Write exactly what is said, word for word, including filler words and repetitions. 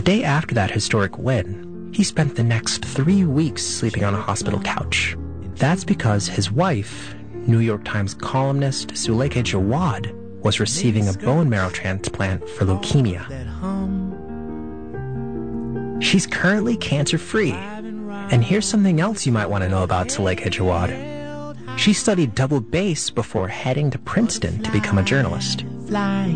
day after that historic win, he spent the next three weeks sleeping on a hospital couch. That's because his wife, New York Times columnist Zulaikha Jawad, was receiving a bone marrow transplant for leukemia. She's currently cancer-free. And here's something else you might want to know about Zulaikha Jawad. She studied double bass before heading to Princeton to become a journalist.